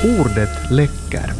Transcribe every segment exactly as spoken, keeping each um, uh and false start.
Ordet läcker.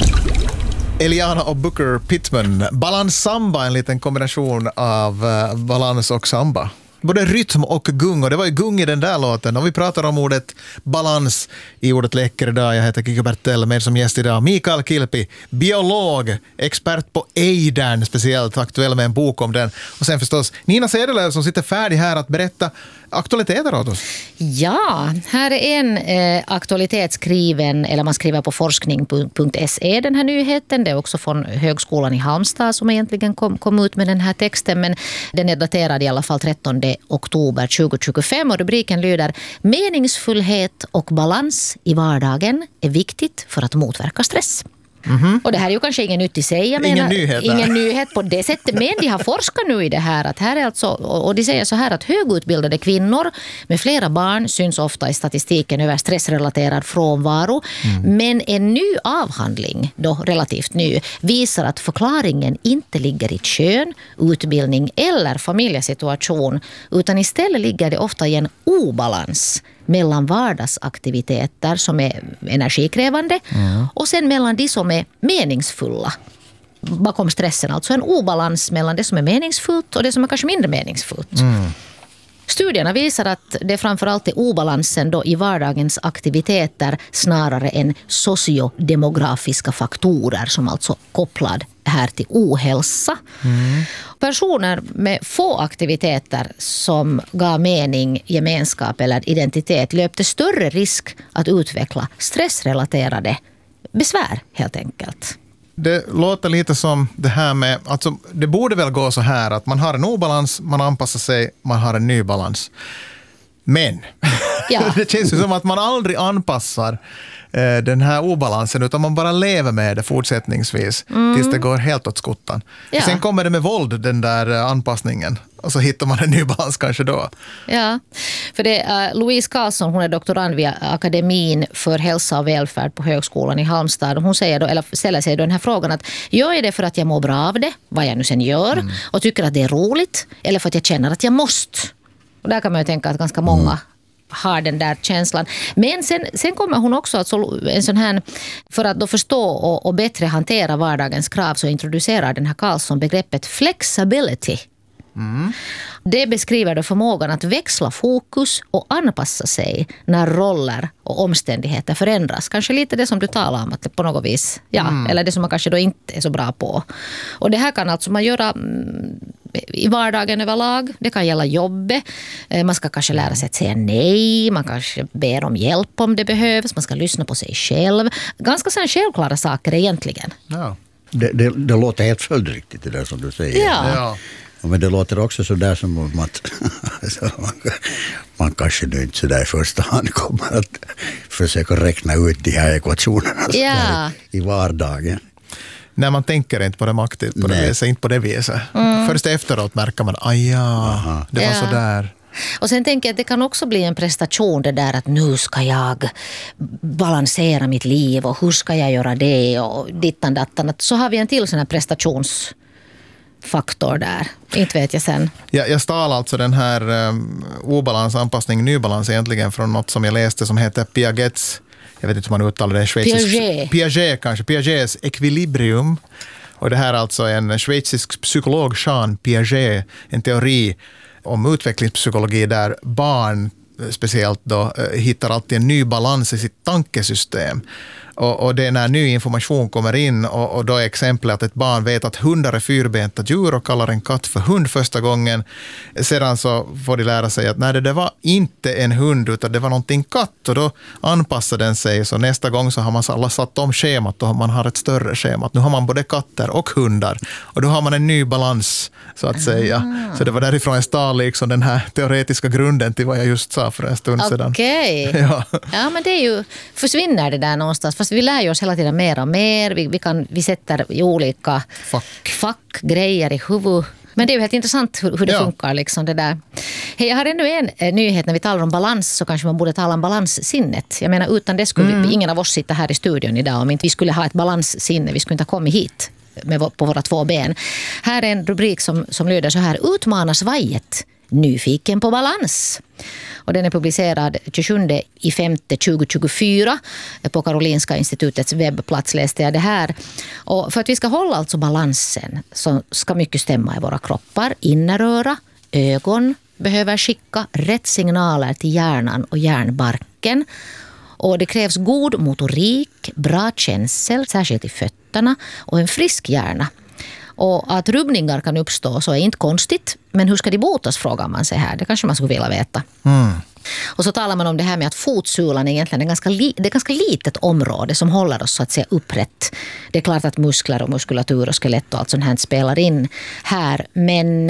Eliana och Booker Pittman. Balans samba, en liten kombination av uh, balans och samba. Både rytm och gung, och det var ju gung i den där låten. Och vi pratar om ordet balans i ordet läcker idag. Jag heter Kikki Bertell, med som gäst idag Mikael Kilpi, biolog, expert på ejdern, speciellt aktuell med en bok om den. Och sen förstås Nina Sedelöv som sitter färdig här att berätta aktualiteter åt oss. Ja, här är en eh, aktualitet skriven, eller man skriver på forskning punkt se den här nyheten. Det är också från Högskolan i Halmstad som egentligen kom, kom ut med den här texten, men den är daterad i alla fall trettonde oktober tjugohundratjugofem och rubriken lyder: meningsfullhet och balans i vardagen är viktigt för att motverka stress. Mm-hmm. Och det här är ju kanske ingen nytt i sig. Jag ingen menar, nyhet. Ingen nyhet på det sättet. Men de har forskat nu i det här. Att här är alltså, och de säger så här att högutbildade kvinnor med flera barn syns ofta i statistiken över stressrelaterad frånvaro. Mm. Men en ny avhandling, då relativt ny, visar att förklaringen inte ligger i kön, utbildning eller familjesituation, utan istället ligger det ofta i en obalans mellan vardagsaktiviteter som är energikrävande mm. och sen mellan de som är meningsfulla bakom stressen. Alltså en obalans mellan det som är meningsfullt och det som är kanske mindre meningsfullt. Mm. Studierna visar att det framförallt är obalansen då i vardagens aktiviteter snarare än sociodemografiska faktorer som alltså kopplad här till ohälsa. Mm. Personer med få aktiviteter som gav mening, gemenskap eller identitet löpte större risk att utveckla stressrelaterade besvär helt enkelt. Det låter lite som det här med, alltså det borde väl gå så här att man har en obalans, man anpassar sig, man har en ny balans. Men ja. Det känns ju som att man aldrig anpassar eh, den här obalansen, utan man bara lever med det fortsättningsvis mm. tills det går helt åt skottan. Ja. Sen kommer det med våld, den där eh, anpassningen. Och så hittar man en ny balans kanske då. Ja, för det är uh, Louise Karlsson, hon är doktorand vid Akademin för hälsa och välfärd på Högskolan i Halmstad. Hon säger då, eller ställer sig då den här frågan att gör jag det för att jag mår bra av det, vad jag nu sen gör, mm. och tycker att det är roligt, eller för att jag känner att jag måste. Och där kan man ju tänka att ganska många mm. har den där känslan. Men sen, sen kommer hon också att en sån här, för att då förstå och, och bättre hantera vardagens krav, så introducerar den här Karlsson begreppet flexibility. Mm. Det beskriver då förmågan att växla fokus och anpassa sig när roller och omständigheter förändras. Kanske lite det som du talar om, att det på något vis, ja, mm. eller det som man kanske då inte är så bra på. Och det här kan alltså man göra i vardagen överlag. Det kan gälla jobbet. Man ska kanske lära sig att säga nej. Man kanske ber om hjälp om det behövs. Man ska lyssna på sig själv. Ganska sådana självklara saker egentligen. Ja. Det, det, det låter helt följdriktigt det där som du säger. Ja. Ja. Men det låter också så där som om att man, man kanske nu inte så där i första hand kommer att försöka räkna ut de här ekvationerna ja. i vardagen. När man tänker inte på det aktivt, på det viset, inte på det viset. Mm. Först efteråt märker man, aj ja, det var ja. så där. Och sen tänker jag att det kan också bli en prestation det där att nu ska jag balansera mitt liv och hur ska jag göra det och dittan dattan. Så har vi en till sån här prestations faktor där. Inte vet jag sen. Ja, jag stal alltså den här um, obalans, anpassning, nybalans egentligen från något som jag läste som heter Piagets, jag vet inte hur man uttalar det, schweizisk, Piaget. Piaget kanske, Piagets equilibrium. Och det här är alltså en schweizisk psykolog, Jean Piaget, en teori om utvecklingspsykologi där barn speciellt då hittar alltid en ny balans i sitt tankesystem. Och, och det är när ny information kommer in och, och då är exemplet att ett barn vet att hundar är fyrbenta djur och kallar en katt för hund första gången. Sedan så får de lära sig att nej, det var inte en hund utan det var någonting katt, och då anpassar den sig. Så nästa gång så har man alla satt om schemat och man har ett större schema. Nu har man både katter och hundar och då har man en ny balans så att säga. Ah. Så det var därifrån jag stal liksom den här teoretiska grunden till vad jag just sa för en stund okay. sedan. Okej. Ja. ja, men det är ju, försvinner det där någonstans. Fast vi lär ju oss hela tiden mer och mer. Vi, vi, kan, vi sätter i olika fack. fack, grejer i huvud. Men det är ju helt intressant hur, hur det ja. funkar. Liksom det där. Hey, jag har ännu en eh, nyhet. När vi talar om balans så kanske man borde tala om balanssinnet. Jag menar, utan det skulle mm. vi, ingen av oss sitta här i studion idag om inte vi skulle ha ett balanssinne. Vi skulle inte ha kommit hit med, på våra två ben. Här är en rubrik som, som lyder så här: utmanas vajet Nyfiken på balans. Och den är publicerad tjugosjunde i femte tjugohundratjugofyra på Karolinska institutets webbplats läste jag det här. Och för att vi ska hålla alltså balansen så ska mycket stämma i våra kroppar. Inneröra, ögon behöver skicka rätt signaler till hjärnan och hjärnbarken. Och det krävs god motorik, bra känsel, särskilt i fötterna och en frisk hjärna. Och att rubbningar kan uppstå så är inte konstigt. Men hur ska de botas, frågar man sig här. Det kanske man skulle vilja veta. Mm. Och så talar man om det här med att fotsulan är egentligen en ganska, li- det är ett ganska litet område som håller oss så att säga upprätt. Det är klart att muskler och muskulatur och skelett och allt sånt här spelar in här. Men,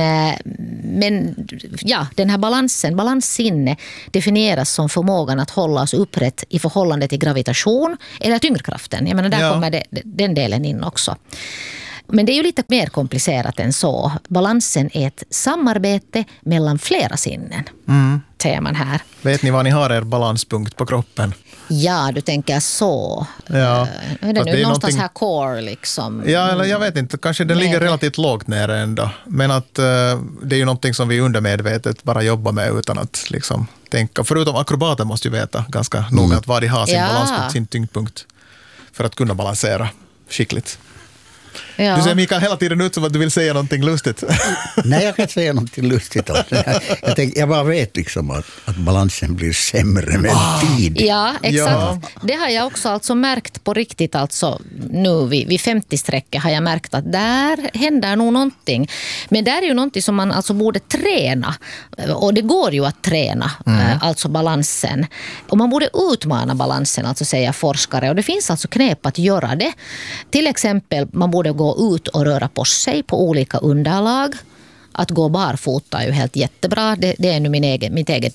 men ja, den här balansen, balanssinne definieras som förmågan att hålla oss upprätt i förhållande till gravitation eller tyngdkraften. Jag menar, där ja. kommer det, den delen in också. Men det är ju lite mer komplicerat än så. Balansen är ett samarbete mellan flera sinnen, mm. säger man här. Vet ni vad ni har er balanspunkt på kroppen? Ja, du tänker så. Ja. Är det nu det är någonstans här core liksom? Ja, eller jag vet inte. Kanske den ligger relativt lågt nere ändå. Men att uh, det är ju någonting som vi undermedvetet bara jobbar med utan att liksom tänka. Förutom akrobater måste ju veta ganska mm. noga att var de har sin ja. balanspunkt, sin tyngdpunkt för att kunna balansera skickligt. Ja. Du ser Mikael hela tiden ut som att du vill säga någonting lustigt. Nej, jag kan inte säga någonting lustigt. Jag, tänk, jag bara vet liksom att, att balansen blir sämre med ah. tid. Ja, exakt. Ja. Det har jag också alltså märkt på riktigt. Alltså, nu vid, vid femtio-strecket har jag märkt att där händer nog någonting. Men där är ju någonting som man alltså borde träna. Och det går ju att träna, mm. alltså balansen. Och man borde utmana balansen, alltså säger forskare. Och det finns alltså knep att göra det. Till exempel, man borde gå ut och röra på sig på olika underlag. Att gå barfota är ju helt jättebra. Det, det är nu min egen, mitt eget